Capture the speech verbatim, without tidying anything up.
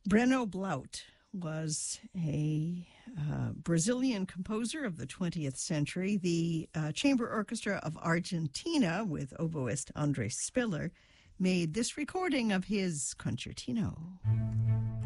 Breno Blaut was a uh, Brazilian composer of the twentieth century. The uh, Chamber Orchestra of Argentina, with oboist Andres Spiller, made this recording of his concertino.